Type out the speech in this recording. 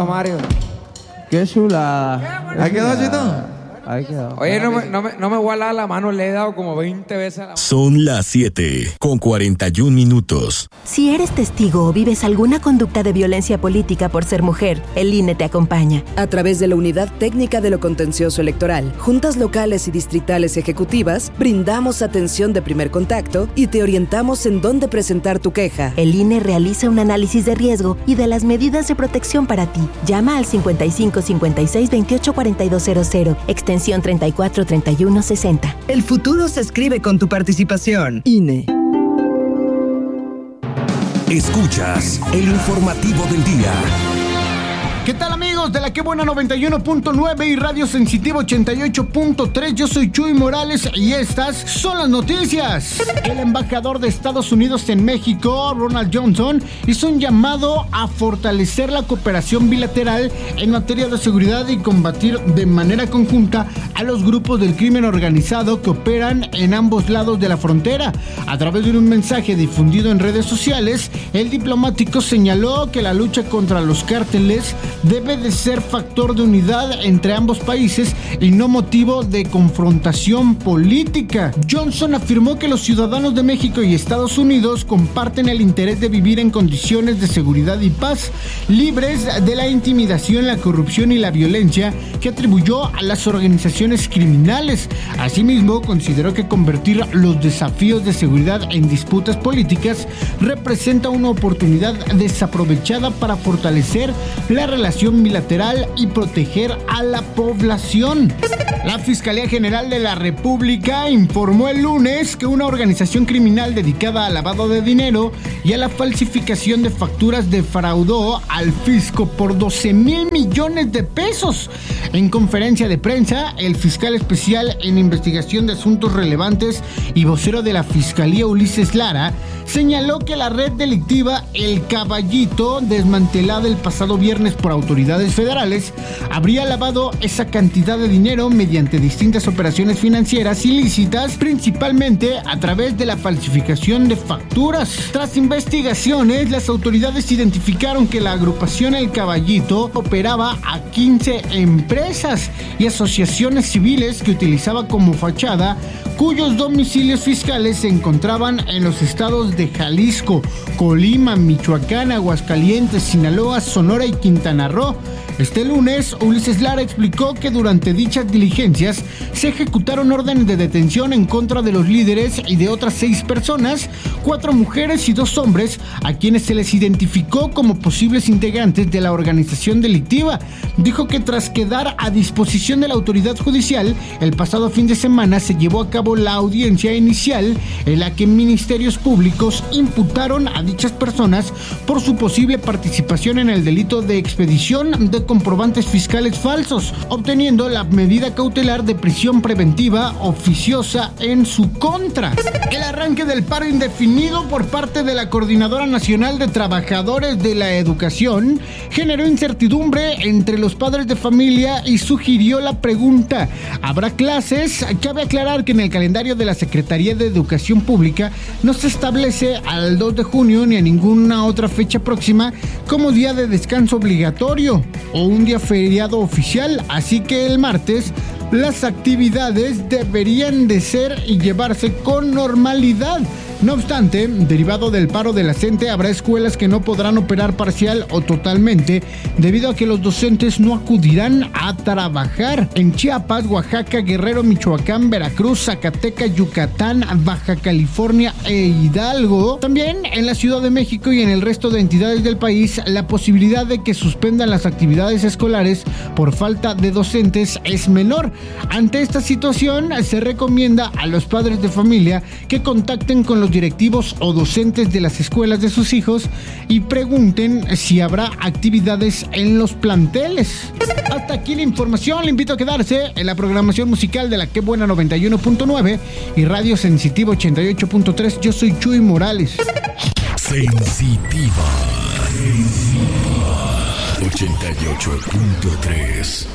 quedó, Mario. Qué chulada. ¿Ahí quedó, Chito? Ahí quedó. Oye, no me voy a lavar la mano, le he dado como 20 veces a la mano. Son las 7:41. Si eres testigo o vives alguna conducta de violencia política por ser mujer, el INE te acompaña. A través de la Unidad Técnica de lo Contencioso Electoral, juntas locales y distritales ejecutivas, brindamos atención de primer contacto y te orientamos en dónde presentar tu queja. El INE realiza un análisis de riesgo y de las medidas de protección para ti. Llama al 55 56 28 4200, extensión 34 31 60. El futuro se escribe con tu participación. INE. Escuchas el informativo del día. ¿Qué tal, amigos de la Qué Buena 91.9 y Radio Sensitivo 88.3? Yo soy Chuy Morales y estas son las noticias. El embajador de Estados Unidos en México, Ronald Johnson, hizo un llamado a fortalecer la cooperación bilateral en materia de seguridad y combatir de manera conjunta a los grupos del crimen organizado que operan en ambos lados de la frontera. A través de un mensaje difundido en redes sociales, el diplomático señaló que la lucha contra los cárteles debe de ser factor de unidad entre ambos países y no motivo de confrontación política. Johnson afirmó que los ciudadanos de México y Estados Unidos comparten el interés de vivir en condiciones de seguridad y paz, libres de la intimidación, la corrupción y la violencia que atribuyó a las organizaciones criminales. Asimismo, consideró que convertir los desafíos de seguridad en disputas políticas representa una oportunidad desaprovechada para fortalecer la relación bilateral y proteger a la población. La Fiscalía General de la República informó el lunes que una organización criminal dedicada al lavado de dinero y a la falsificación de facturas defraudó al fisco por 12,000 millones de pesos. En conferencia de prensa, el fiscal especial en investigación de asuntos relevantes y vocero de la Fiscalía, Ulises Lara, señaló que la red delictiva El Caballito, desmantelada el pasado viernes por autoridades federales, habría lavado esa cantidad de dinero mediante distintas operaciones financieras ilícitas, principalmente a través de la falsificación de facturas. Tras investigaciones, las autoridades identificaron que la agrupación El Caballito operaba a 15 empresas y asociaciones civiles que utilizaba como fachada, cuyos domicilios fiscales se encontraban en los estados de Jalisco, Colima, Michoacán, Aguascalientes, Sinaloa, Sonora y Quintana Roo. Este lunes, Ulises Lara explicó que durante dichas diligencias se ejecutaron órdenes de detención en contra de los líderes y de otras 6 personas, 4 mujeres y 2 hombres, a quienes se les identificó como posibles integrantes de la organización delictiva. Dijo que tras quedar a disposición de la autoridad judicial, el pasado fin de semana se llevó a cabo la audiencia inicial en la que ministerios públicos imputaron a dichas personas por su posible participación en el delito de expedición de comprobantes fiscales falsos, obteniendo la medida cautelar de prisión preventiva oficiosa en su contra. El arranque del paro indefinido por parte de la Coordinadora Nacional de Trabajadores de la Educación generó incertidumbre entre los padres de familia y sugirió la pregunta: ¿habrá clases? Cabe aclarar que en el calendario de la Secretaría de Educación Pública no se establece al 2 de junio ni a ninguna otra fecha próxima como día de descanso obligatorio o un día feriado oficial, así que el martes las actividades deberían de ser y llevarse con normalidad. No obstante, derivado del paro de la CENTE, habrá escuelas que no podrán operar parcial o totalmente debido a que los docentes no acudirán a trabajar. En Chiapas, Oaxaca, Guerrero, Michoacán, Veracruz, Zacatecas, Yucatán, Baja California e Hidalgo. También en la Ciudad de México y en el resto de entidades del país, la posibilidad de que suspendan las actividades escolares por falta de docentes es menor. Ante esta situación, se recomienda a los padres de familia que contacten con los directivos o docentes de las escuelas de sus hijos y pregunten si habrá actividades en los planteles. Hasta aquí la información. Le invito a quedarse en la programación musical de la Qué Buena 91.9 y Radio Sensitivo 88.3. Yo soy Chuy Morales. Sensitiva 88.3.